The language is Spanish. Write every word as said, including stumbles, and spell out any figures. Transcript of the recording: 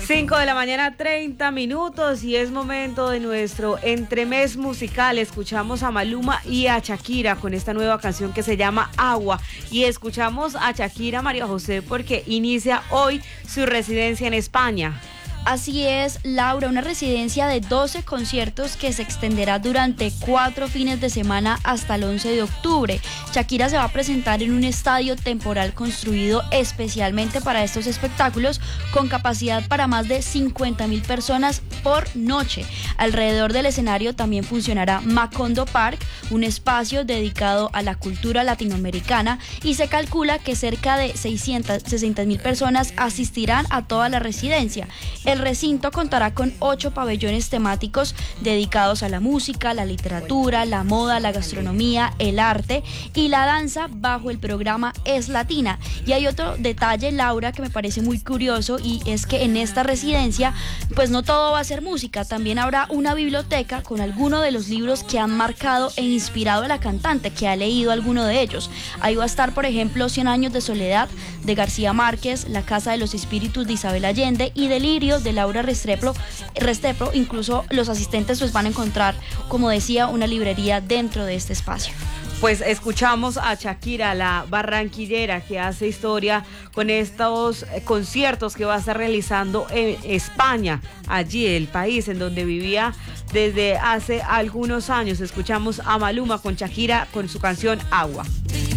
cinco de la mañana, treinta minutos, y es momento de nuestro entremés musical. Escuchamos a Maluma y a Shakira con esta nueva canción que se llama Agua. Y escuchamos a Shakira, María José, porque inicia hoy su residencia en España. Así es, Laura, una residencia de doce conciertos que se extenderá durante cuatro fines de semana hasta el once de octubre. Shakira se va a presentar en un estadio temporal construido especialmente para estos espectáculos, con capacidad para más de cincuenta mil personas por noche. Alrededor del escenario también funcionará Macondo Park, un espacio dedicado a la cultura latinoamericana, y se calcula que cerca de seiscientas sesenta mil personas asistirán a toda la residencia. El recinto contará con ocho pabellones temáticos dedicados a la música, la literatura, la moda, la gastronomía, el arte y la danza bajo el programa Es Latina. Y hay otro detalle, Laura, que me parece muy curioso, y es que en esta residencia pues no todo va a ser música, también habrá una biblioteca con algunos de los libros que han marcado e inspirado a la cantante, que ha leído alguno de ellos. Ahí va a estar, por ejemplo, Cien años de soledad de García Márquez, La casa de los espíritus de Isabel Allende y Delirio de Laura Restrepo. Restrepo. Incluso los asistentes pues van a encontrar, como decía, una librería dentro de este espacio. Pues escuchamos a Shakira, la barranquillera, que hace historia con estos conciertos que va a estar realizando en España, allí el país en donde vivía desde hace algunos años. Escuchamos a Maluma con Shakira con su canción Agua.